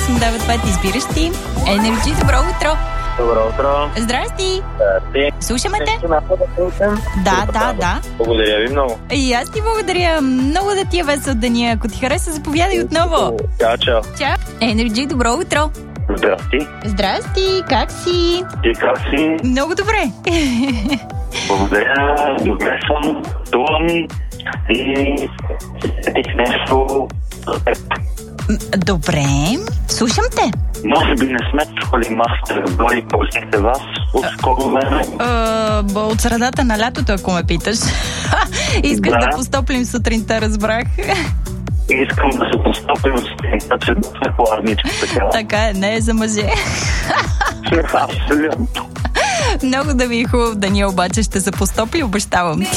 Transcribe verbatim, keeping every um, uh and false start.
точно дава това, ти избираш ти. Енерджи, добро утро! Добро утро! Здрасти! Здрасти! Слушаме те? Да, Да, да, да. Благодаря ви много. И аз ти благодаря. Много да ти е весел деня. Ако ти хареса, заповядай отново. Чао, чао. Чао! Енерджи, добро утро! Здрасти. Здрасти, как си? Ти как си? Много добре. Благодаря. Добре съм. Тувам и сетих нещо. Добре, слушам те. Може би не сме чували мастер Бой, познайте вас от скоро време. А, от средата на лятото, ако ме питаш. Искаш да. да постоплим сутринта, разбрах. Искам да се постъпим с сутринта, че да сме хладнички така. Така е, не е за мъже. Абсолютно. Много да ви е хубав деня, обаче ще се постопли, обещавам ти.